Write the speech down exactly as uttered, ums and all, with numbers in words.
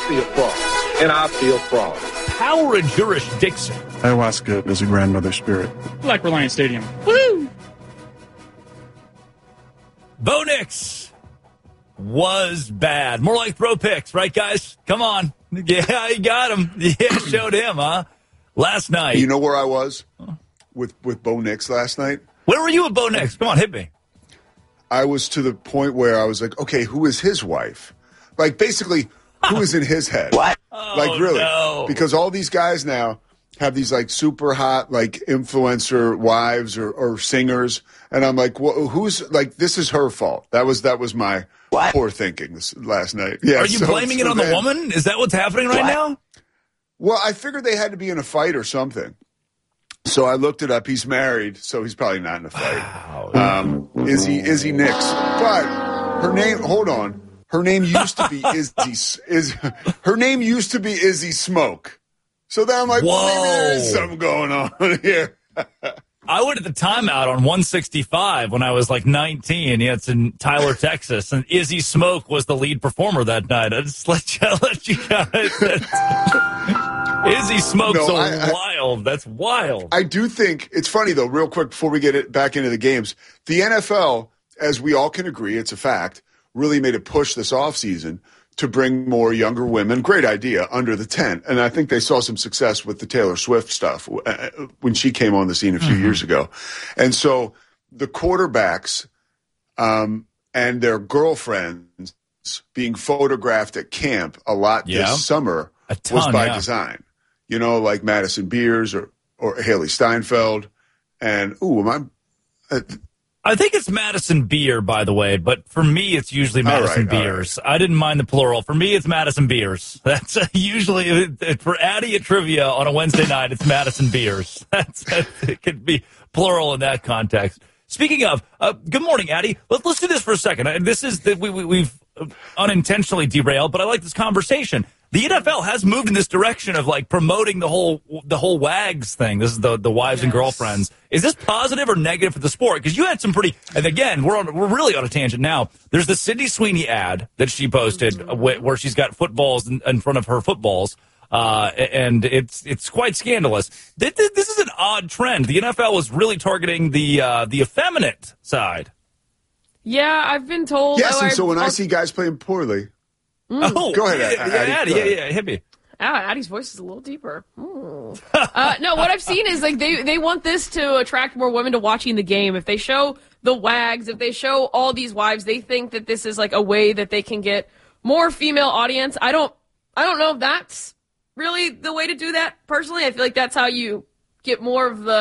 see a fraud, and I feel fraud. Power and jurisdiction. Ayahuasca is a grandmother spirit. Like Reliance Stadium. Woo! Bo Nix was bad. More like throw picks, right, guys? Come on. Yeah, you got him. Yeah, showed him, huh? Last night. You know where I was with, with Bo Nix last night? Where were you with Bo Nix? Come on, hit me. I was to the point where I was like, okay, who is his wife? Like, basically, who is in his head? What? Like, oh, really? No. Because all these guys now have these, like, super hot, like, influencer wives or, or singers. And I'm like, well, who's, like, this is her fault. That was that was my what? poor thinking this last night. Yeah. Are you so, blaming so it on then, the woman? Is that what's happening right what? now? Well, I figured they had to be in a fight or something. So I looked it up. He's married, so he's probably not in a fight. Wow. Um, Izzy, Izzy Nix. But her name, hold on. Her name used to be Izzy, is, her name used to be Izzy Smoke. So then I'm like, Whoa. well, maybe there is something going on here. I went at the timeout on one sixty-five when I was like nineteen. Yeah, it's in Tyler, Texas. And Izzy Smoke was the lead performer that night. I just let you, let you guys. Izzy Smoke's no, I, wild. That's wild. I do think it's funny, though, real quick before we get it back into the games. The N F L, as we all can agree, it's a fact, really made a push this offseason to bring more younger women, great idea, under the tent. And I think they saw some success with the Taylor Swift stuff when she came on the scene a few mm-hmm. years ago. And so the quarterbacks um, and their girlfriends being photographed at camp a lot yeah. this summer ton, was by yeah. design. You know, like Madison Beers or, or Haley Steinfeld. And, ooh, am I uh, – I think it's Madison Beer, by the way, but for me, it's usually Madison right, Beers. Right. I didn't mind the plural. For me, it's Madison Beers. That's uh, usually, for Addy at Trivia on a Wednesday night, it's Madison Beers. That's, it could be plural in that context. Speaking of, uh, good morning, Addy. Let's, let's do this for a second. This is, the, we, we, we've unintentionally derailed, but I like this conversation. The N F L has moved in this direction of like promoting the whole the whole WAGs thing. This is the the wives yes. and girlfriends. Is this positive or negative for the sport? Because you had some pretty. And again, we're on, we're really on a tangent now. There's the Sydney Sweeney ad that she posted mm-hmm. where she's got footballs in, in front of her footballs, uh, and it's it's quite scandalous. This, this is an odd trend. The N F L is really targeting the uh, the effeminate side. Yeah, I've been told. Yes, oh, and so I've, when I'll, I see guys playing poorly. Mm. Oh, go ahead, yeah, Addy. Addy, yeah, yeah, hit me. Ah, Addy's voice is a little deeper. Mm. uh, no, what I've seen is like they, they want this to attract more women to watching the game. If they show the WAGs, if they show all these wives, they think that this is like a way that they can get more female audience. I don't I don't know if that's really the way to do that. Personally, I feel like that's how you get more of the